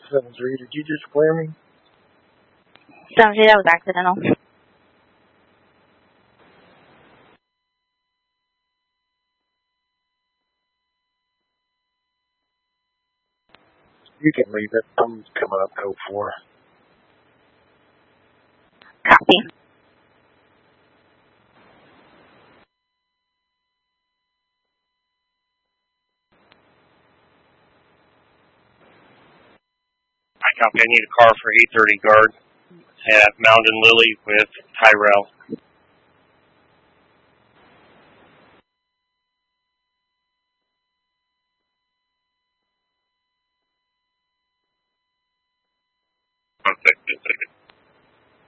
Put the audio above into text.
7-3. Did you just clear me? 7-3, that was accidental. You can leave it. I'm coming up code 4. Copy. I copy. I need a car for 8:30 guard at Mountain Lily with Tyrell.